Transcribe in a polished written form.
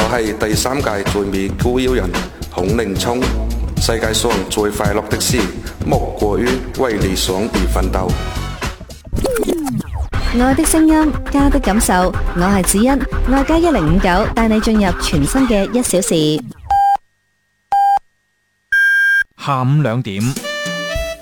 係第3屆最美孤妖人孔令聰。世界上最快樂的事，莫過於為理想而奮鬥。 愛的聲音，家的感受，我係子欣，愛家1059帶你進入全新嘅1小時。 下午2點。